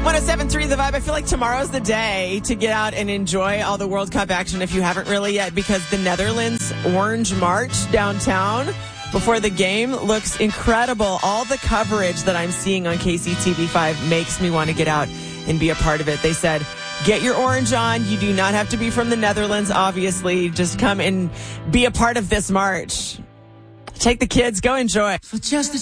107.3 The Vibe. I feel like tomorrow's the day to get out and enjoy all the World Cup action if you haven't really yet, because the Netherlands Orange March downtown before the game looks incredible. All the coverage that I'm seeing on KCTV5 makes me want to get out and be a part of it. They said, get your orange on. You do not have to be from the Netherlands, obviously. Just come and be a part of this march. Take the kids. Go enjoy. For just the